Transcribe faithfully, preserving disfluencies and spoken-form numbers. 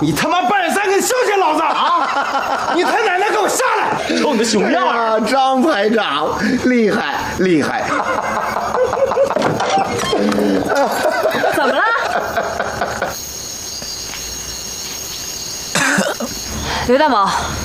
你他妈半夜三更休息老子啊！你他奶奶给我下来！瞅你的熊样啊！张排长，厉害厉害！ 怎么了？刘大毛，